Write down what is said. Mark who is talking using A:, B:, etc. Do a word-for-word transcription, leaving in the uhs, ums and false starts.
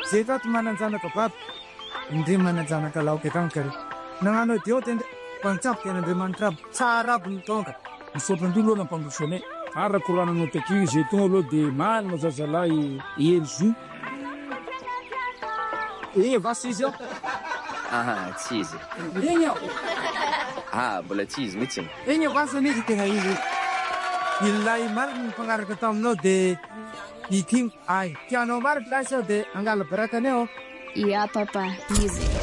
A: Zeta to mananjanaka vato indray mananjanaka laoka kankary nagnano dio tena mpagnatsapo tena Andriamanitra tsara aby ny tonga
B: misaotrandreo aloha nampandrosoanay arakorananao takio zay tonga aloha dia malina zazalahy Elzo
A: igny vasy izy ao
C: aha tsy izy
A: igny ao
C: ah mbola tsy izy mihitsy
A: igny vasany izy tena izy ilay marina ny mpanaraka taminao dia ity ay tianao marina lasy ao dia angala barakany ao
D: Ia papa izy